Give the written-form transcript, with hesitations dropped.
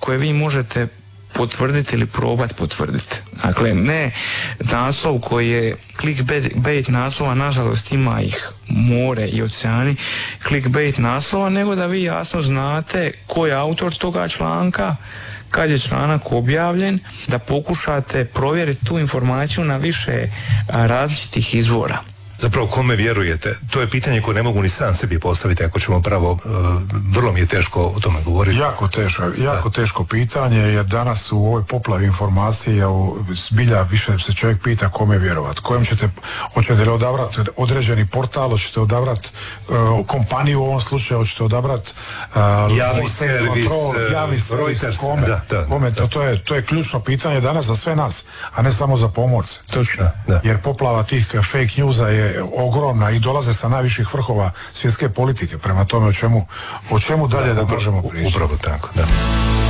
koje vi možete potvrditi ili probati potvrditi. Dakle, ne naslov koji je clickbait naslova, nažalost ima ih more i oceani clickbait naslova, nego da vi jasno znate ko je autor toga članka, kad je članak objavljen, da pokušate provjeriti tu informaciju na više različitih izvora. Zapravo kome vjerujete? To je pitanje koje ne mogu ni sam sebi postaviti ako ćemo pravo, vrlo mi je teško o tome govoriti. Jako teško pitanje, jer danas u ovoj poplavi informacija zbilja više se čovjek pita kome vjerovati. Hoćete li odabrati određeni portal, hoćete odabrati kompaniju u ovom slučaju, hoćete odabrati javni servis, kome? To je ključno pitanje danas za sve nas, a ne samo za pomorce. Točno, da. Jer poplava tih fake newsa je ogromna i dolaze sa najviših vrhova svjetske politike. Prema tome, o čemu dalje da možemo pričati? Upravo tako, da.